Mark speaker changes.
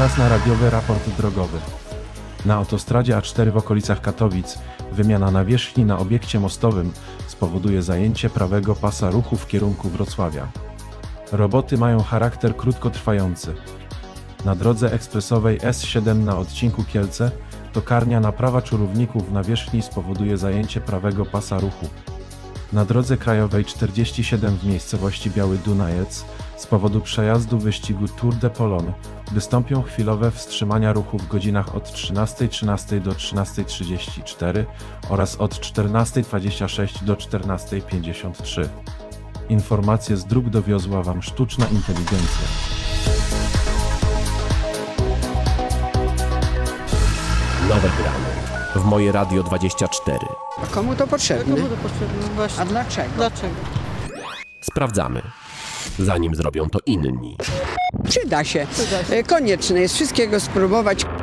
Speaker 1: Czas na radiowy raport drogowy. Na autostradzie A4 w okolicach Katowic wymiana nawierzchni na obiekcie mostowym spowoduje zajęcie prawego pasa ruchu w kierunku Wrocławia. Roboty mają charakter krótkotrwający. Na drodze ekspresowej S7 na odcinku Kielce tokarnia naprawa czurowników nawierzchni spowoduje zajęcie prawego pasa ruchu. Na drodze krajowej 47 w miejscowości Biały Dunajec z powodu przejazdu wyścigu Tour de Pologne wystąpią chwilowe wstrzymania ruchu w godzinach od 13:13 do 13:34 oraz od 14:26 do 14:53. Informacje z dróg dowiozła Wam sztuczna inteligencja.
Speaker 2: Nowe gramy w Moje Radio 24.
Speaker 3: A komu to potrzebne?
Speaker 4: Komu to potrzebne? Właśnie.
Speaker 3: A dlaczego?
Speaker 4: Dlaczego?
Speaker 2: Sprawdzamy, zanim zrobią to inni.
Speaker 3: Przyda się.
Speaker 4: Przyda się.
Speaker 3: Konieczne jest wszystkiego spróbować.